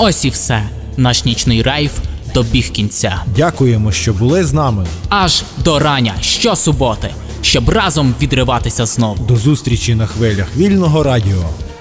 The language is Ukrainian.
ось і все. Наш нічний рейв добіг кінця. Дякуємо, що були з нами. Аж до рання щосуботи, щоб разом відриватися знову. До зустрічі на хвилях Вільного радіо.